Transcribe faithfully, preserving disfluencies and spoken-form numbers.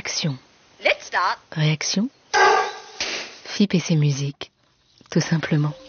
Action. Let's start. Réaction. F I P et ses musiques, tout simplement.